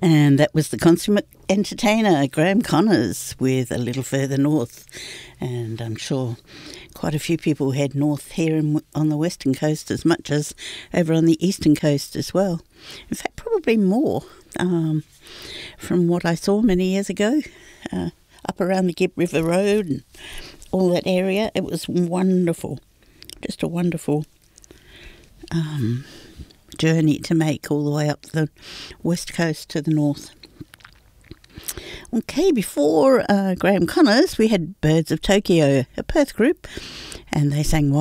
And that was the consummate entertainer, Graham Connors, with A Little Further North. And I'm sure quite a few people head north here on the western coast as much as over on the eastern coast as well. In fact, probably more from what I saw many years ago, up around the Gibb River Road and all that area. It was wonderful, just a wonderful journey to make all the way up the west coast to the north. Okay, before Graham Connors, we had Birds of Tokyo, a Perth group, and they sang